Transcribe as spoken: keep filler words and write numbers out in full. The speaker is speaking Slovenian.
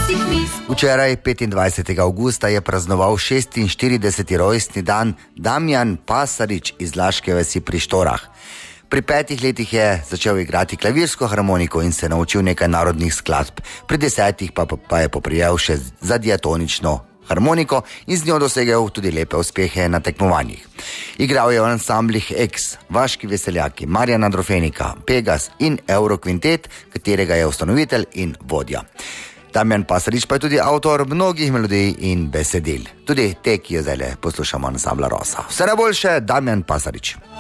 Včeraj, petindvajsetega avgusta, je praznoval šestinštirideseti rojstni dan Damjan Pasarič iz Laške vasi pri Štorah. Pri petih letih je začel igrati klavirsko harmoniko in se naučil nekaj narodnih skladb. Pri desetih pa, pa je poprijel še za diatonično harmoniko in z njo dosegel tudi lepe uspehe na tekmovanjih. Igral je v ansamblih X, Vaški veseljaki, Marjana Drofenika, Pegas in Eurokvintet, katerega je ustanovitelj in vodja. Damjan Pasarič pa je tudi avtor mnogih melodij in besedil. Tudi te, ki jo zdaj poslušamo, ansambla Rosa. Vse najboljše, Damjan Pasarič.